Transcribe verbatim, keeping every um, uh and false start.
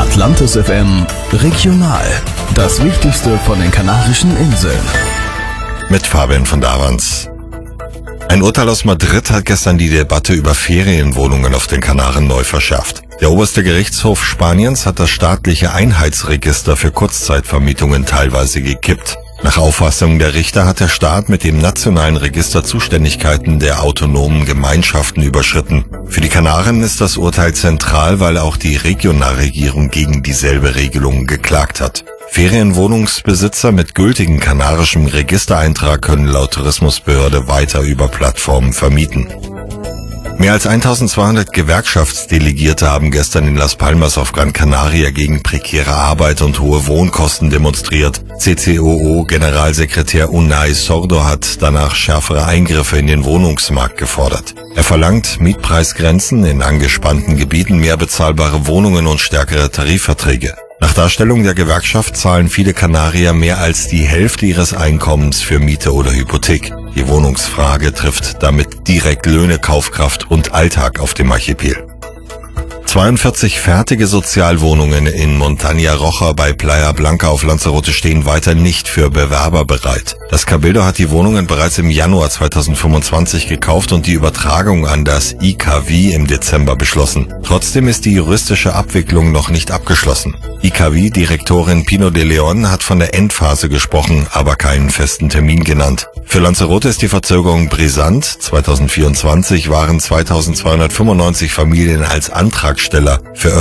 Atlantis F M Regional. Das Wichtigste von den Kanarischen Inseln. Mit Fabian von Davans. Ein Urteil aus Madrid hat gestern die Debatte über Ferienwohnungen auf den Kanaren neu verschärft. Der oberste Gerichtshof Spaniens hat das staatliche Einheitsregister für Kurzzeitvermietungen teilweise gekippt. Nach Auffassung der Richter hat der Staat mit dem nationalen Register Zuständigkeiten der autonomen Gemeinschaften überschritten. Für die Kanaren ist das Urteil zentral, weil auch die Regionalregierung gegen dieselbe Regelung geklagt hat. Ferienwohnungsbesitzer mit gültigem kanarischem Registereintrag können laut Tourismusbehörde weiter über Plattformen vermieten. Mehr als eintausendzweihundert Gewerkschaftsdelegierte haben gestern in Las Palmas auf Gran Canaria gegen prekäre Arbeit und hohe Wohnkosten demonstriert. C C O O-Generalsekretär Unai Sordo hat danach schärfere Eingriffe in den Wohnungsmarkt gefordert. Er verlangt Mietpreisgrenzen in angespannten Gebieten, mehr bezahlbare Wohnungen und stärkere Tarifverträge. Nach Darstellung der Gewerkschaft zahlen viele Kanarier mehr als die Hälfte ihres Einkommens für Miete oder Hypothek. Die Wohnungsfrage trifft damit direkt Löhne, Kaufkraft und Alltag auf dem Archipel. zweiundvierzig fertige Sozialwohnungen in Montaña Roja bei Playa Blanca auf Lanzarote stehen weiter nicht für Bewerber bereit. Das Cabildo hat die Wohnungen bereits im Januar zweitausendfünfundzwanzig gekauft und die Übertragung an das I K V im Dezember beschlossen. Trotzdem ist die juristische Abwicklung noch nicht abgeschlossen. I K V-Direktorin Pino de Leon hat von der Endphase gesprochen, aber keinen festen Termin genannt. Für Lanzarote ist die Verzögerung brisant. zweitausendvierundzwanzig waren zweitausendzweihundertfünfundneunzig Familien als Antragsteller für